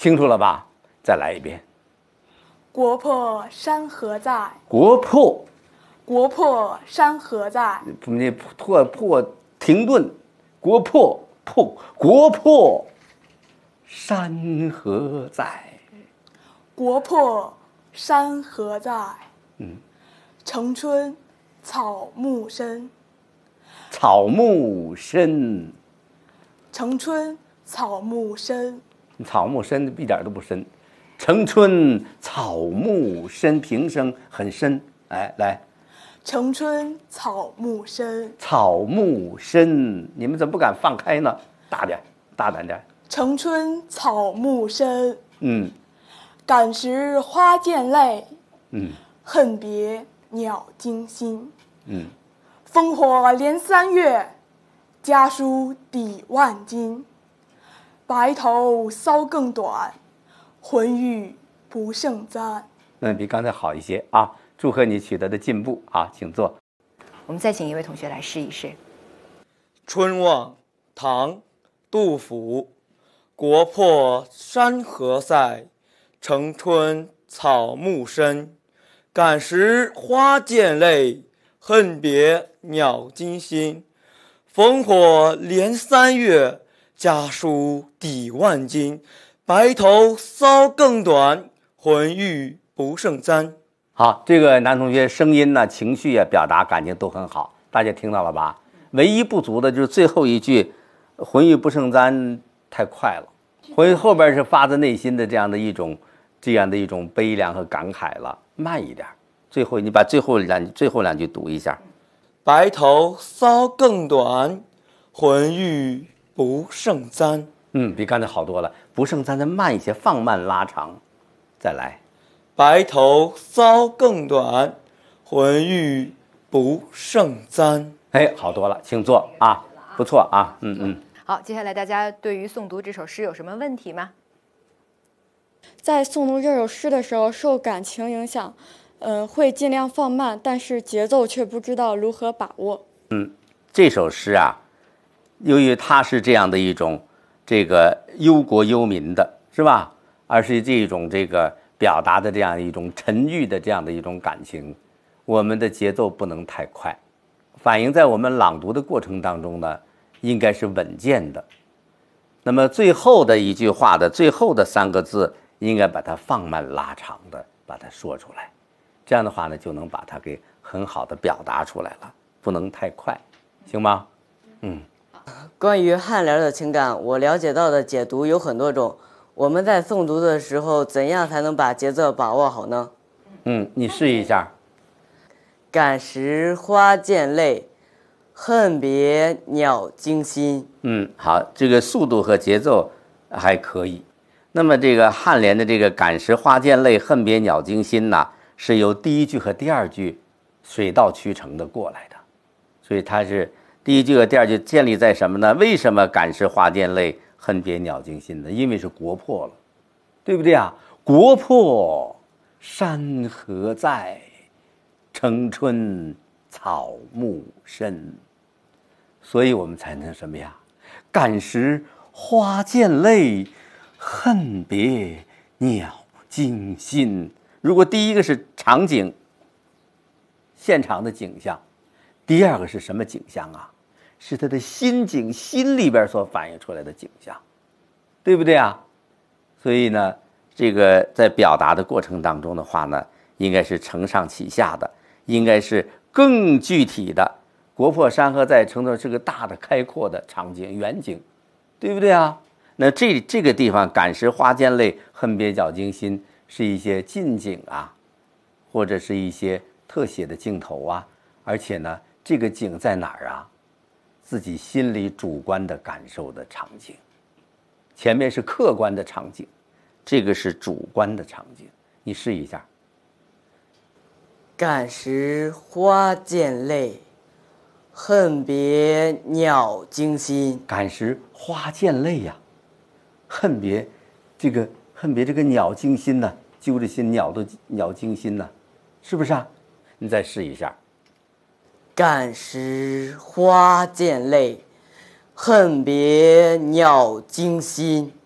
清楚了吧？再来一遍。 国破山河在， 国破， 国破山河在， 那破停顿，国破国破山河在， 国破山河在。城春草木深， 草木深， 城春草木深， 草木深一点都不深。城春草木深，平声很深。哎，来， 城春草木深， 草木深，你们怎么不敢放开呢？大点，大胆点。 城春草木深， 嗯感时花溅泪， 嗯恨别鸟惊心。 嗯， 烽火连三月，家书抵万金。白头搔更短，浑欲不胜簪。 比刚才好一些啊！祝贺你取得的进步啊，请坐。 我们再请一位同学来试一试。 春望，唐，杜甫。国破山河在，城春草木深。感时花溅泪，恨别鸟惊心。烽火连三月，家书抵万金。白头搔更短，浑欲不胜簪。 好，这个男同学声音呢、情绪啊、表达感情都很好，大家听到了吧？唯一不足的就是最后一句“浑欲不胜簪”太快了，后边是发自内心的这样的一种悲凉和感慨了，慢一点。最后你把最后两句读一下。 白头搔更短，浑欲不胜簪。 比刚才好多了，不胜簪再慢一些，放慢拉长，再来。 白头搔更短，浑欲不胜簪。 哎，好多了，请坐啊，不错啊， 好，接下来大家对于诵读这首诗有什么问题吗？ 在诵读这首诗的时候，受感情影响，会尽量放慢，但是节奏却不知道如何把握。 这首诗啊，由于它是这样的一种这个忧国忧民的，是吧？而是这种这个表达的这样一种沉郁的这样的一种感情，我们的节奏不能太快，反映在我们朗读的过程当中呢，应该是稳健的。那么最后的一句话的最后的3个字，应该把它放慢拉长的把它说出来，这样的话呢，就能把它给很好的表达出来了，不能太快，行吗？ 关于颔联的情感，我了解到的解读有很多种。我们在诵读的时候，怎样才能把节奏把握好呢？ 你试一下。 感时花溅泪，恨别鸟惊心。 好，这个速度和节奏还可以。那么这个颔联的这个感时花溅泪，恨别鸟惊心呢，是由第一句和第二句水到渠成的过来的，所以它是第一句和第二句建立在什么呢？为什么感时花溅泪，恨别鸟惊心呢？因为是国破了，对不对啊？国破山河在，城春草木深，所以我们才能什么呀？感时花溅泪，恨别鸟惊心。如果第一个是场景，现场的景象，第二个是什么景象啊？是他的心境，心里边所反映出来的景象，对不对啊？所以呢，这个在表达的过程当中的话呢，应该是承上启下的，应该是更具体的。国破山河在，城中是个大的开阔的场景远景，对不对啊？那这个地方感时花溅泪，恨别鸟惊心，是一些近景啊，或者是一些特写的镜头啊，而且呢，这个景在哪儿啊？自己心里主观的感受的场景，前面是客观的场景，这个是主观的场景。你试一下。 感时花溅泪，恨别鸟惊心。 感时花溅泪呀，恨别这个鸟惊心呢，揪着心鸟惊心呢，是不是啊？你再试一下。 感时花溅泪，恨别鸟惊心。